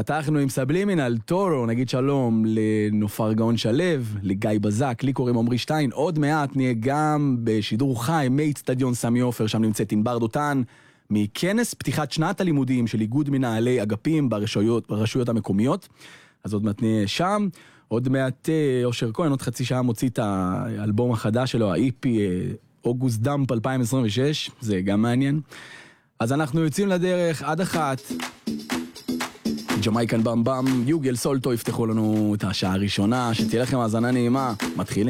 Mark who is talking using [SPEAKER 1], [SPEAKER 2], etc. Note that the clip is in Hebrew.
[SPEAKER 1] פתחנו עם סבלימינל, טורו, נגיד שלום לנופר גאון שלו, לגיא בזק, לי קוראים עמרי שטיין, עוד מעט נהיה גם בשידור חי מאצטדיון סמי עופר, שם נמצאת ענבר דותן, מכנס פתיחת שנת הלימודים של איגוד מנהלי אגפים ברשויות המקומיות, אז עוד מעט נהיה שם, עוד מעט אושר כהן, עוד חצי שעה מוציא את האלבום החדש שלו, ה-EP אוגוסט דאמפ 2026, זה גם מעניין. אז אנחנו יוצאים לדרך עד 1, ג'מייקן במבם, יוגל סולטו יפתחו לנו את השעה הראשונה, שתהיה לכם האזנה נעימה, מתחילים.